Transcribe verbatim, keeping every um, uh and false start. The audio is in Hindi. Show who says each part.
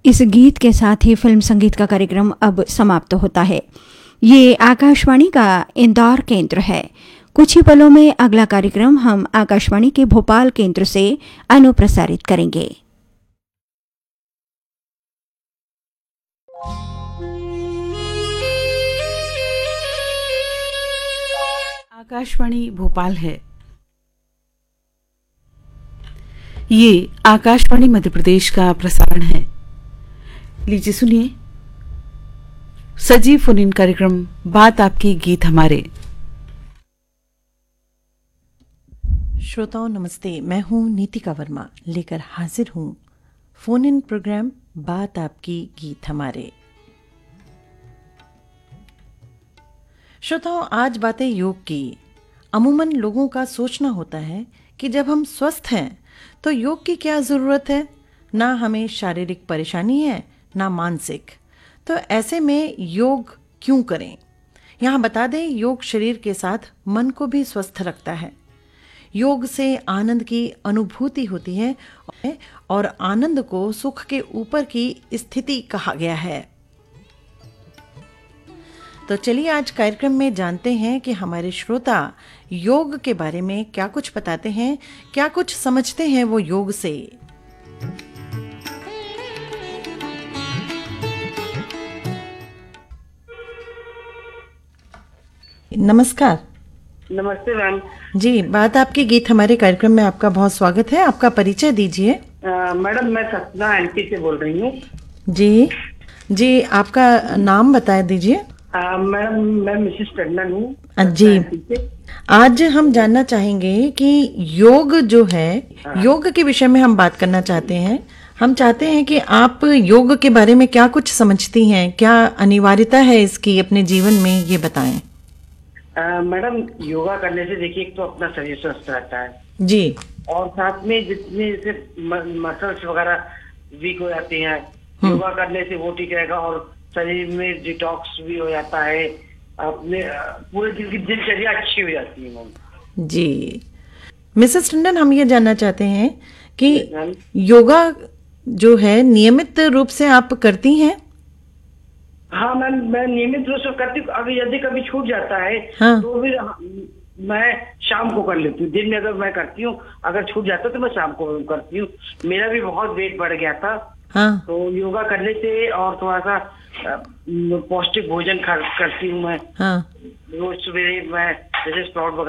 Speaker 1: इस गीत के साथ ही फिल्म संगीत का कार्यक्रम अब समाप्त होता है। ये आकाशवाणी का इंदौर केंद्र है। कुछ ही पलों में अगला कार्यक्रम हम आकाशवाणी के भोपाल केंद्र से अनुप्रसारित करेंगे।
Speaker 2: आकाशवाणी भोपाल है। ये आकाशवाणी मध्य प्रदेश का प्रसारण है। लीजिए सुनिए सजीव फोन इन कार्यक्रम बात आपकी गीत हमारे।
Speaker 3: श्रोताओं नमस्ते, मैं हूं नीतिका वर्मा, लेकर हाजिर हूं फोन इन प्रोग्राम बात आपकी गीत हमारे। श्रोताओं, आज बातें योग की। अमूमन लोगों का सोचना होता है कि जब हम स्वस्थ हैं तो योग की क्या ज़रूरत है, ना हमें शारीरिक परेशानी है ना मानसिक, तो ऐसे में योग क्यों करें। यहाँ बता दें, योग शरीर के साथ मन को भी स्वस्थ रखता है। योग से आनंद की अनुभूति होती है और आनंद को सुख के ऊपर की स्थिति कहा गया है। तो चलिए आज कार्यक्रम में जानते हैं कि हमारे श्रोता योग के बारे में क्या कुछ बताते हैं, क्या कुछ समझते हैं वो योग से। नमस्कार।
Speaker 4: नमस्ते मैम
Speaker 3: जी, बात आपकी गीत हमारे कार्यक्रम में आपका बहुत स्वागत है। आपका परिचय दीजिए।
Speaker 4: मैडम, मैं सतना एमपी से बोल रही हूँ।
Speaker 3: जी जी, आपका नाम बता दीजिए।
Speaker 4: मैडम, मैं मिसेस टंडन हूँ।
Speaker 3: जी, आज हम जानना चाहेंगे कि योग जो है, योग के विषय में हम बात करना चाहते हैं। हम चाहते हैं कि आप योग के बारे में क्या कुछ समझती हैं, क्या अनिवार्यता है इसकी अपने जीवन में, ये बताएं।
Speaker 4: मैडम, योगा करने से देखिए, एक तो अपना शरीर स्वस्थ रहता है
Speaker 3: जी, और
Speaker 4: साथ में जितने जैसे मसल्स वगैरह वीक हो जाती हैं, योगा करने से वो ठीक रहेगा और शरीर में डिटॉक्स भी हो जाता है। अपने पूरे दिन की दिनचर्या अच्छी हो जाती है। मैम
Speaker 3: जी, मिसेस टंडन, हम ये जानना चाहते हैं कि योगा जो है नियमित रूप से आप करती हैं?
Speaker 4: हाँ मैम, मैं नियमित रूप से करती हूँ। अभी यदि कभी छूट जाता है
Speaker 3: हाँ।
Speaker 4: तो फिर मैं शाम को कर लेती हूँ। दिन में अगर मैं करती हूँ, अगर छूट जाता तो मैं शाम को करती हूँ। मेरा भी बहुत वेट बढ़ गया था।
Speaker 3: हाँ।
Speaker 4: तो योगा करने से और थोड़ा सा पौष्टिक भोजन करती हूँ मैं।
Speaker 3: हाँ।
Speaker 4: रोज सवेरे मैं जैसे स्प्राउट